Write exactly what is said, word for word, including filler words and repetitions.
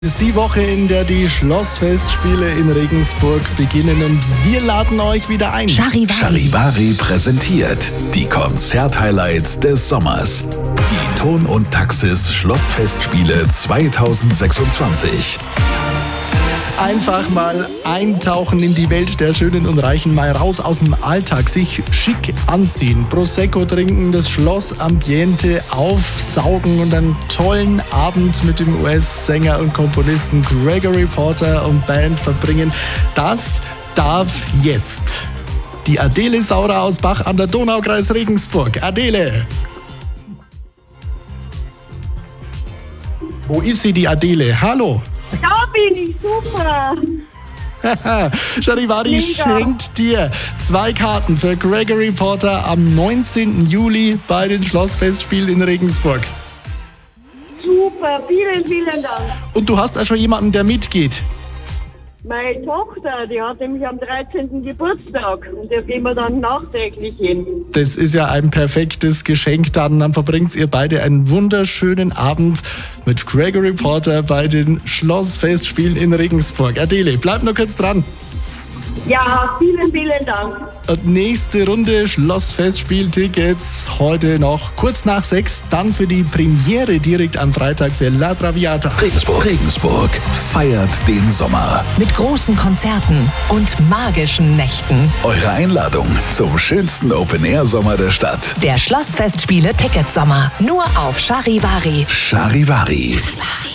Es ist die Woche, in der die Schlossfestspiele in Regensburg beginnen und wir laden euch wieder ein. Charivari. Charivari präsentiert die Konzert-Highlights des Sommers. Die Ton und Taxis Schlossfestspiele zweitausendsechsundzwanzig. Einfach mal eintauchen in die Welt der Schönen und Reichen, mal raus aus dem Alltag, sich schick anziehen, Prosecco trinken, das Schlossambiente aufsaugen und einen tollen Abend mit dem U S-Sänger und Komponisten Gregory Porter und Band verbringen. Das darf jetzt die Adele Saurer aus Bach an der Donau, Kreis Regensburg. Adele! Wo ist sie, die Adele? Hallo! Da bin ich, super. Charivari Mega. schenkt dir zwei Karten für Gregory Porter am neunzehnten Juli bei den Schlossfestspielen in Regensburg. Super, vielen, vielen Dank. Und du hast auch schon jemanden, der mitgeht. Meine Tochter, die hat nämlich am dreizehnten Geburtstag und da gehen wir dann nachträglich hin. Das ist ja ein perfektes Geschenk dann. Dann verbringt ihr beide einen wunderschönen Abend mit Gregory Porter bei den Schlossfestspielen in Regensburg. Adele, bleib noch kurz dran. Ja, vielen, vielen Dank. Und nächste Runde Schlossfestspieltickets heute noch kurz nach sechs. Dann für die Premiere direkt am Freitag für La Traviata. Regensburg. Regensburg feiert den Sommer. Mit großen Konzerten und magischen Nächten. Eure Einladung zum schönsten Open-Air-Sommer der Stadt. Der Schlossfestspiele Ticketsommer. Nur auf Charivari. Charivari.